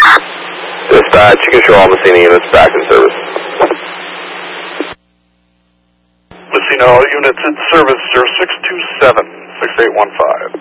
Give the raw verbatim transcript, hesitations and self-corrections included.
Dispatch, you can show all Messina units back in service. Messina, all units in service, zero six two seven, six eight one five.